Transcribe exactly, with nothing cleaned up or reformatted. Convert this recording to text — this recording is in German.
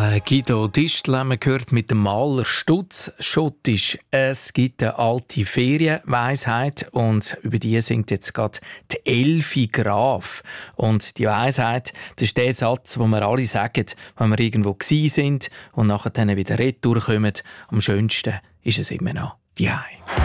Der Guido Distel haben wir gehört mit dem Maler Stutz. Schottisch. Es gibt eine alte Ferienweisheit und über die singt jetzt gerade die Elfi Graf. Und die Weisheit, das ist der Satz, den wir alle sagen, wenn wir irgendwo gsi sind und nachher dann wieder retour kommen. Am schönsten ist es immer noch die Hause.